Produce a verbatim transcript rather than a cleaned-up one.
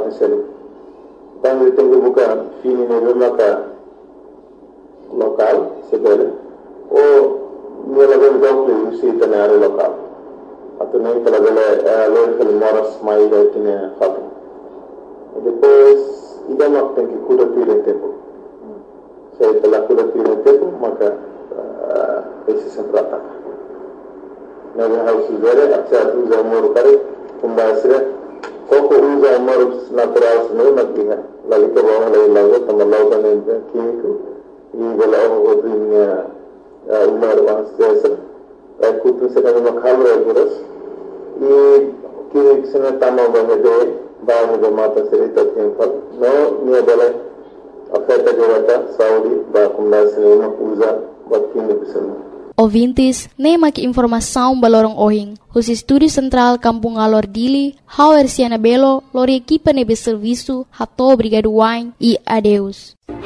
selu. Tangi tengu buka fini ne maka lokal sebele o ne lagal dokle usi tanare lokal. Atau ne kala bele local moras mai da tine fatu. Depois ida mak tenki kuda tire tempo. Saya telah kuda tire tempo maka esse sempre ataca. Nós vamos fazer a certa usa amor kare kumbasire koko usa amor natural seno nakiha lagi ke bawah lagi lagu tamalau kan kimiko ini bela oh dunia umar wans desa aku tu sekarang makhal regulas ini kimik seno tamau bahade bahade mata serita tempal no ni bela afeta jawata saudi ba kumbasire mak usa buat kimik seno. Ouvintes, nem aqui informação balorong ohing. Os Estúdio Central Kampung Alor Dili, Hauer Siana Belo, lori equipa nebe serviço, hato obrigado wine e adeus.